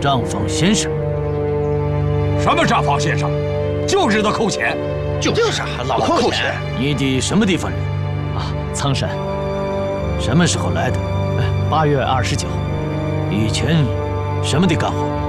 账房先生。 什么账房先生？就知道扣钱。 就是老扣钱。 你的什么地方人？ 啊，苍山。 什么时候来的？ 8月29。 以前什么的干活？